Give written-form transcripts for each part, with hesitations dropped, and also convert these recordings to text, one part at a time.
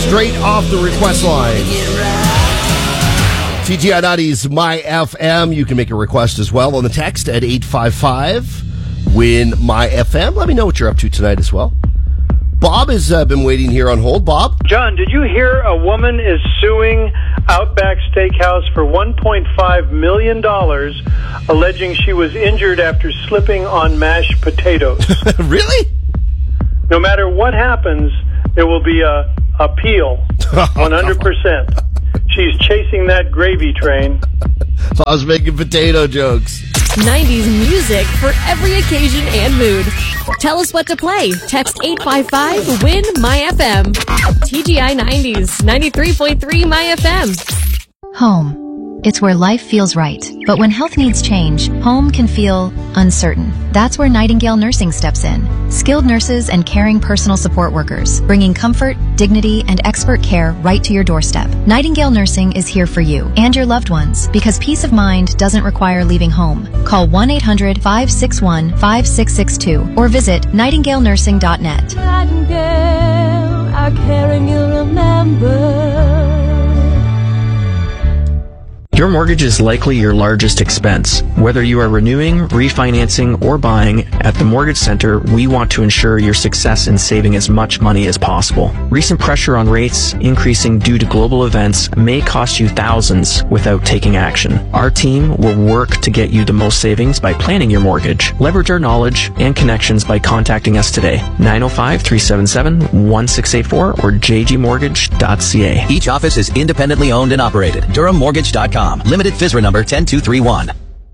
straight off the request line. TGI 90's My FM. You can make a request as well on the text at 855 Win My FM. Let me know what you're up to tonight as well. Bob has been waiting here on hold. Bob? John, did you hear a woman is suing Outback Steakhouse for $1.5 million, alleging she was injured after slipping on mashed potatoes? Really? No matter what happens, there will be a appeal, 100%. She's chasing that gravy train. So I was making potato jokes. 90s music for every occasion and mood. Tell us what to play. Text 855-WIN-MY-FM. TGI 90s, 93.3 My FM. Home. It's where life feels right. But when health needs change, home can feel uncertain. That's where Nightingale Nursing steps in. Skilled nurses and caring personal support workers, bringing comfort, dignity, and expert care right to your doorstep. Nightingale Nursing is here for you and your loved ones because peace of mind doesn't require leaving home. Call 1-800-561-5662 or visit nightingalenursing.net. Nightingale, our caring you'll remember. Your mortgage is likely your largest expense. Whether you are renewing, refinancing, or buying, at the Mortgage Center, we want to ensure your success in saving as much money as possible. Recent pressure on rates increasing due to global events may cost you thousands without taking action. Our team will work to get you the most savings by planning your mortgage. Leverage our knowledge and connections by contacting us today. 905-377-1684 or jgmortgage.ca. Each office is independently owned and operated. DurhamMortgage.com. Limited FSRA number 10231.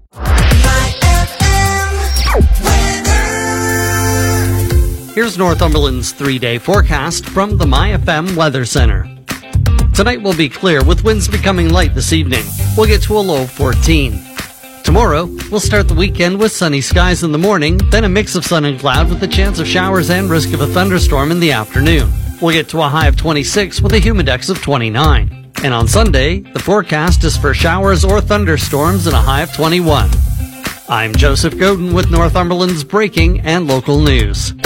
Here's Northumberland's 3-day forecast from the My FM Weather Center. Tonight will be clear with winds becoming light this evening. We'll get to a low of 14. Tomorrow, we'll start the weekend with sunny skies in the morning, then a mix of sun and cloud with a chance of showers and risk of a thunderstorm in the afternoon. We'll get to a high of 26 with a humidex of 29. And on Sunday, the forecast is for showers or thunderstorms and a high of 21. I'm Joseph Godin with Northumberland's breaking and local news.